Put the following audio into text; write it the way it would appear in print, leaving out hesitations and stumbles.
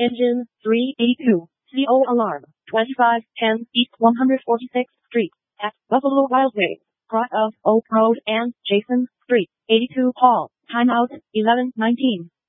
Engine 382. CO alarm. 2510 East 146th Street. At Buffalo Wild Wings. Cross of Oak Road and Jason Street. 82 Hall. Timeout 11:19.